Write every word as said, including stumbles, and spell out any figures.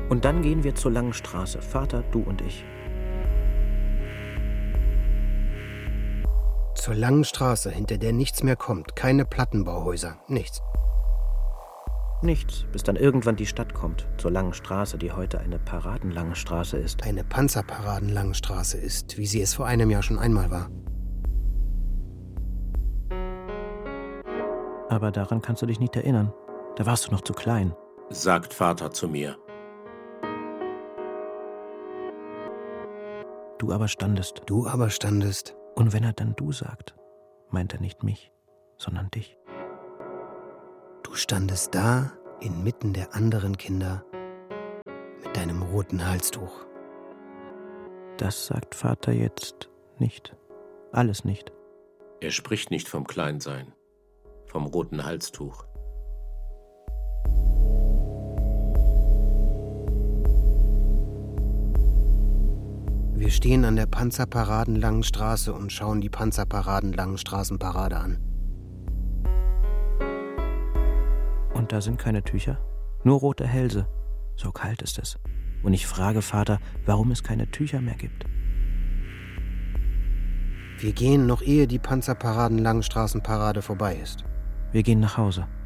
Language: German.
Und dann gehen wir zur Langen Straße, Vater, du und ich. Zur Langen Straße, hinter der nichts mehr kommt. Keine Plattenbauhäuser, nichts. Nichts, bis dann irgendwann die Stadt kommt. Zur Langen Straße, die heute eine Paradenlange Straße ist. Eine Panzerparadenlange Straße ist, wie sie es vor einem Jahr schon einmal war. Aber daran kannst du dich nicht erinnern. Da warst du noch zu klein. Sagt Vater zu mir. Du aber standest. Du aber standest. Und wenn er dann du sagt, meint er nicht mich, sondern dich. Du standest da, inmitten der anderen Kinder, mit deinem roten Halstuch. Das sagt Vater jetzt nicht. Alles nicht. Er spricht nicht vom Kleinsein, vom roten Halstuch. Wir stehen an der Panzerparadenlangen Straße und schauen die Panzerparadenlangen Straßenparade an. Und da sind keine Tücher, nur rote Hälse. So kalt ist es. Und ich frage Vater, warum es keine Tücher mehr gibt. Wir gehen, noch ehe die Panzerparadenlangen Straßenparade vorbei ist. Wir gehen nach Hause.